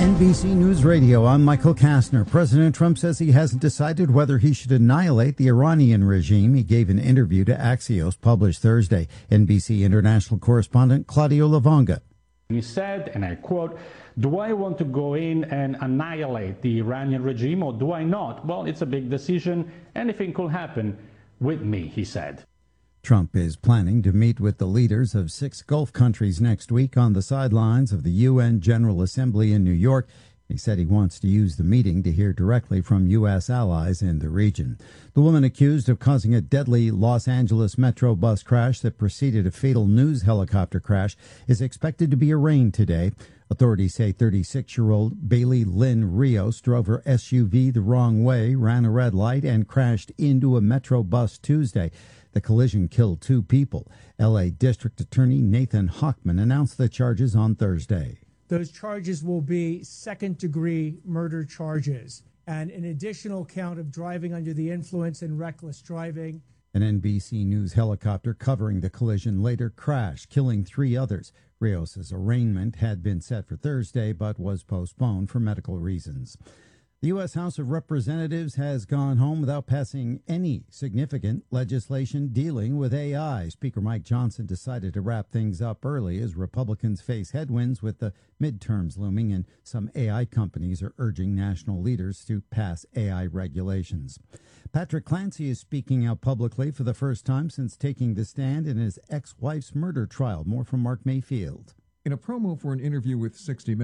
NBC News Radio, I'm Michael Kastner. President Trump says he hasn't decided whether he should annihilate the Iranian regime. He gave an interview to Axios published Thursday. NBC international correspondent Claudio Lavonga. He said, and I quote, "Do I want to go in and annihilate the Iranian regime or do I not? Well, it's a big decision. Anything could happen with me," he said. Trump is planning to meet with the leaders of 6 Gulf countries next week on the sidelines of the UN General Assembly in New York. He said he wants to use the meeting to hear directly from U.S. allies in the region. The woman accused of causing a deadly Los Angeles metro bus crash that preceded a fatal news helicopter crash is expected to be arraigned today. Authorities say 36-year-old Bailey Lynn Rios drove her SUV the wrong way, ran a red light, and crashed into a metro bus Tuesday. The collision killed 2 people. L.A. District Attorney Nathan Hochman announced the charges on Thursday. Those charges will be second-degree murder charges and an additional count of driving under the influence and reckless driving. An NBC News helicopter covering the collision later crashed, killing 3 others. Rios' arraignment had been set for Thursday but was postponed for medical reasons. The U.S. House of Representatives has gone home without passing any significant legislation dealing with AI. Speaker Mike Johnson decided to wrap things up early as Republicans face headwinds with the midterms looming, and some AI companies are urging national leaders to pass AI regulations. Patrick Clancy is speaking out publicly for the first time since taking the stand in his ex-wife's murder trial. More from Mark Mayfield. In a promo for an interview with 60 Minutes,